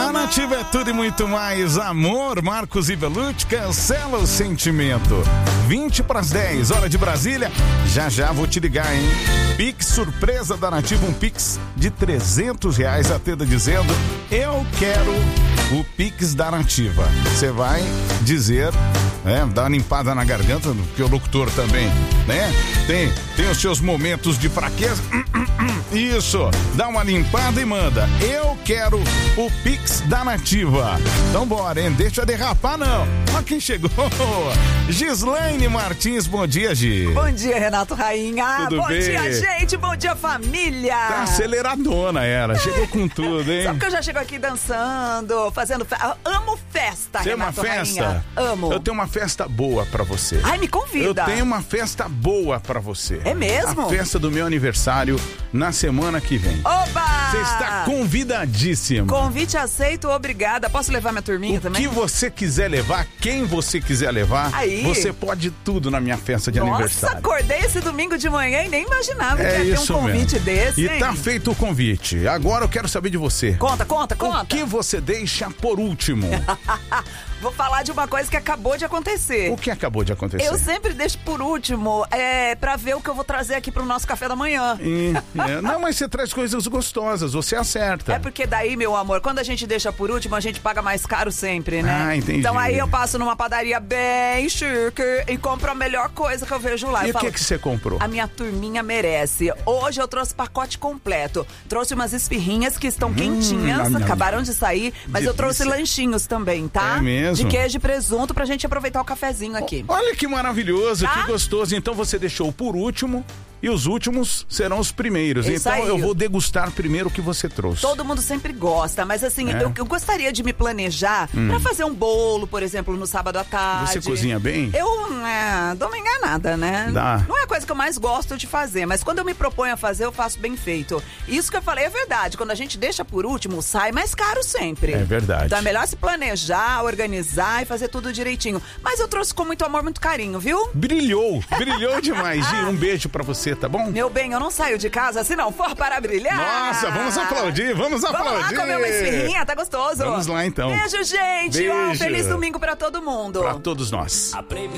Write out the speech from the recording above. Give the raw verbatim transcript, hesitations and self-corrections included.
Da Nativa é tudo e muito mais. Amor, Marcos e Belucci, cancela o sentimento. vinte para as dez, hora de Brasília. Já já vou te ligar, hein? Pix surpresa da Nativa, um Pix de trezentos reais, atenda dizendo: eu quero o Pix da Nativa. Você vai dizer, né, dar uma limpada na garganta, porque o locutor também, né? Tem, tem os seus momentos de fraqueza. Isso, dá uma limpada e manda: eu quero o Pix da Nativa. Então bora, hein? Deixa derrapar não. Olha quem chegou. Gislaine Martins, bom dia, Gi. Bom dia, Renato Rainha. Tudo bom bem? dia, gente. Bom dia, família. Tá aceleradona ela, chegou com tudo, hein? Só que eu já chego aqui dançando, fazendo fe... amo festa, Tem uma Renato festa? Rainha. Amo. Eu tenho uma festa boa pra você. Ai, me convida. Eu tenho uma festa boa pra você. É mesmo? A festa do meu aniversário na semana que vem. Oba! Você está convidadíssimo. Convite aceito, obrigada. Posso levar minha turminha o também? que você quiser levar, quem você quiser levar, Aí. você pode tudo na minha festa de Nossa, aniversário. acordei esse domingo de manhã e nem imaginava É que ia ter um isso convite mesmo. desse, E hein? tá feito o convite. Agora eu quero saber de você. Conta, conta, conta. O que você deixa por último? Vou falar de uma coisa que acabou de acontecer. O que acabou de acontecer? Eu sempre deixo por último, é, pra ver o que eu vou trazer aqui pro nosso café da manhã. E, é, não, mas você traz coisas gostosas, você acerta. É porque daí, meu amor, quando a gente deixa por último, a gente paga mais caro sempre, né? Ah, entendi. Então aí eu passo numa padaria bem chique e compro a melhor coisa que eu vejo lá. E eu o falo, que que você comprou? a minha turminha merece. Hoje eu trouxe pacote completo. Trouxe umas esfirrinhas que estão quentinhas, nham, nham, acabaram nham. de sair, mas Delícia. eu trouxe lanchinhos também, tá? É mesmo? De queijo e presunto pra gente aproveitar o cafezinho aqui. Olha que maravilhoso, Tá? que gostoso. Então você deixou por último e os últimos serão os primeiros. Isso então aí. eu vou degustar primeiro o que você trouxe. Todo mundo sempre gosta, mas assim, É? eu, eu gostaria de me planejar pra fazer um bolo, por exemplo, no sábado à tarde. Você cozinha bem? Eu é, dou uma enganada, né? Dá. Não é a coisa que eu mais gosto de fazer, mas quando eu me proponho a fazer, eu faço bem feito. Isso que eu falei é verdade. Quando a gente deixa por último, sai mais caro sempre. É verdade. Então é melhor se planejar, organizar e fazer tudo direitinho. Mas eu trouxe com muito amor, muito carinho, viu? Brilhou, brilhou demais, Gi. Um beijo pra você, tá bom? Meu bem, eu não saio de casa se não for para brilhar. Nossa, vamos aplaudir, vamos aplaudir. Vamos lá comer uma esfirrinha, tá gostoso? Vamos lá, então. Beijo, gente. Beijo. Ó, feliz domingo pra todo mundo. Pra todos nós. A previsão